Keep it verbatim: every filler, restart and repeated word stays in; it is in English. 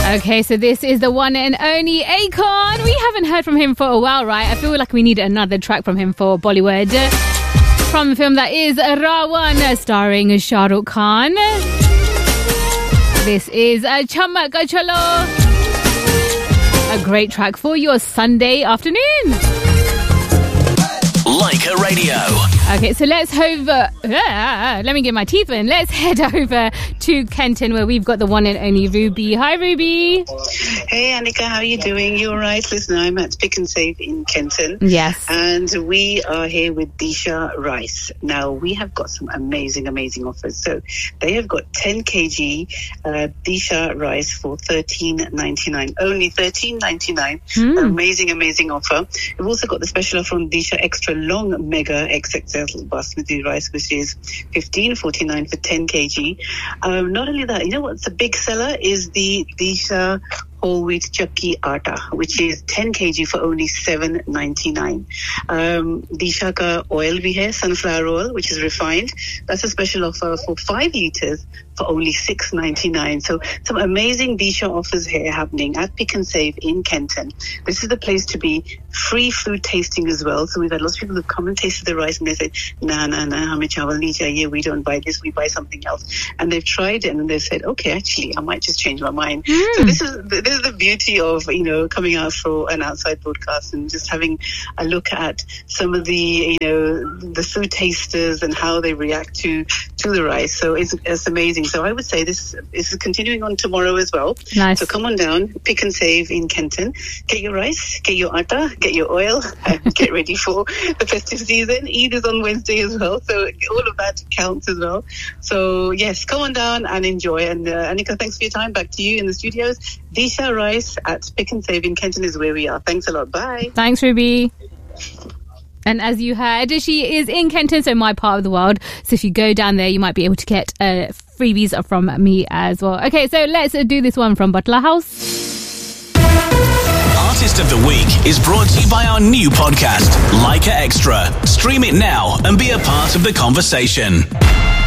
Okay, so this is the one and only Akon. We haven't heard from him for a while, right? I feel like we need another track from him for Bollywood. From the film that is Rawan, starring Shah Rukh Khan. This is a Chamak Chalo. A great track for your Sunday afternoon. Leica Radio. Okay, so let's over. Uh, let me get my teeth in. Let's head over to Kenton, where we've got the one and only Ruby. Hi, Ruby. Hey, Annika, how are you doing? You all right? Listen, I'm at Pick and Save in Kenton. Yes. And we are here with Disha Rice. Now, we have got some amazing, amazing offers. So they have got ten kilograms uh, Disha Rice for thirteen ninety-nine. Only thirteen ninety-nine. Mm. Amazing, amazing offer. We've also got the special offer on Disha Extra Long Mega X X L Basmati Rice, which is fifteen forty-nine for ten kilograms. Um, not only that, you know what's a big seller is the Disha whole wheat chakki atta, which is ten kilograms for only seven ninety-nine. Um, Disha ka oil bhi hai, sunflower oil, which is refined. That's a special offer for five litres for only six ninety-nine. So some amazing Disha offers here happening at Pick and Save in Kenton. This is the place to be. Free food tasting as well. So we've had lots of people who've come and tasted the rice and they said, nah, nah, nah, hame chawal nahi chahiye. We don't buy this, we buy something else. And they've tried it and they've said, okay, actually, I might just change my mind. Mm. So this is the, this is the beauty of, you know, coming out for an outside broadcast and just having a look at some of the, you know, the food tasters and how they react to, to the rice. So it's, it's amazing. So I would say this, this is continuing on tomorrow as well. Nice. So come on down, Pick and Save in Kenton. Get your rice, get your atta, get your oil, and get ready for the festive season. Eid is on Wednesday as well, so all of that counts as well. So yes, come on down and enjoy. And uh, Annika, thanks for your time. Back to you in the studios. Disha Rice at Pick and Save in Kenton is where we are. Thanks a lot. Bye. Thanks, Ruby. And as you heard, she is in Kenton, so my part of the world. So if you go down there, you might be able to get uh, freebies from me as well. Okay, so let's do this one from Butler House. Artist of the Week is brought to you by our new podcast, Leica Extra. Stream it now and be a part of the conversation.